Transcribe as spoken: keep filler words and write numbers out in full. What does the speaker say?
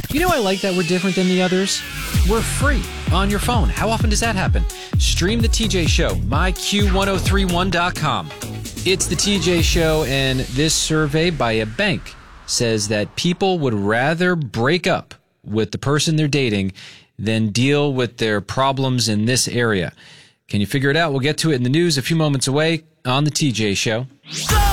You know, I like that we're different than the others. We're free on your phone. How often does that happen? Stream the T J Show, my Q ten thirty-one dot com. It's the T J Show, and this survey by a bank says that people would rather break up with the person they're dating than deal with their problems in this area. Can you figure it out? We'll get to it in the news a few moments away on the T J Show.